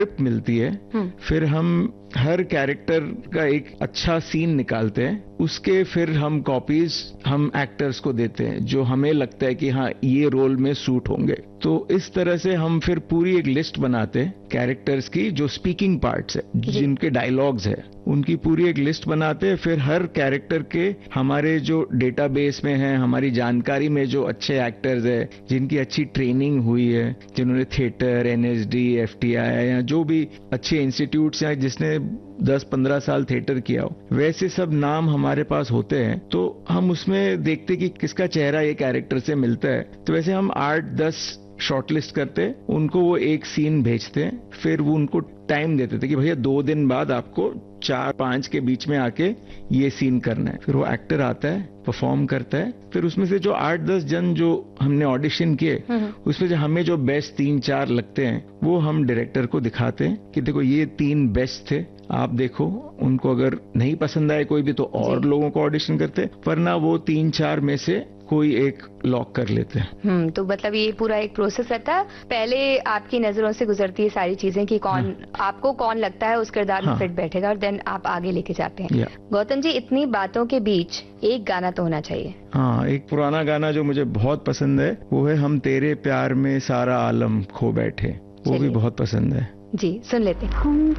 Script मिलती है, फिर हम हर कैरेक्टर का एक अच्छा सीन निकालते हैं, उसके फिर हम कॉपीज हम एक्टर्स को देते हैं जो हमें लगता है कि हाँ ये रोल में सूट होंगे। तो इस तरह से हम फिर पूरी एक लिस्ट बनाते हैं कैरेक्टर्स की, जो स्पीकिंग पार्ट्स है, जिनके डायलॉग्स है, उनकी पूरी एक लिस्ट बनाते हैं। फिर हर कैरेक्टर के हमारे जो डेटाबेस में है, हमारी जानकारी में जो अच्छे एक्टर्स है, जिनकी अच्छी ट्रेनिंग हुई है, जिन्होंने थिएटर, एनएसडी, एफटीआई या जो भी अच्छे इंस्टीट्यूट्स हैं, जिसने 10-15 साल थिएटर किया हो, वैसे सब नाम हमारे पास होते हैं। तो हम उसमें देखते कि किसका चेहरा ये कैरेक्टर से मिलता है। तो वैसे हम 8-10 शॉर्टलिस्ट करते, उनको वो एक सीन भेजते हैं, फिर वो उनको टाइम देते थे कि भैया 2 दिन बाद आपको 4-5 के बीच में आके ये सीन करना है। फिर वो एक्टर आता है, परफॉर्म करता है, फिर उसमें से जो 8-10 जन जो हमने ऑडिशन किए, उसमें से हमें जो बेस्ट 3-4 लगते हैं, वो हम डायरेक्टर को दिखाते हैं कि देखो ये 3 बेस्ट थे, आप देखो। उनको अगर नहीं पसंद आए कोई भी तो और लोगों को ऑडिशन करते, वरना वो 3-4 में से कोई एक लॉक कर लेते हैं। तो मतलब ये पूरा एक प्रोसेस रहता है। पहले आपकी नजरों से गुजरती है सारी चीजें कि कौन आपको कौन लगता है उस किरदार में फिट बैठेगा, और देन आप आगे लेके जाते हैं। गौतम जी, इतनी बातों के बीच एक गाना तो होना चाहिए। हाँ, एक पुराना गाना जो मुझे बहुत पसंद है वो है हम तेरे प्यार में सारा आलम खो बैठे। वो भी बहुत पसंद है जी, सुन लेते हैं।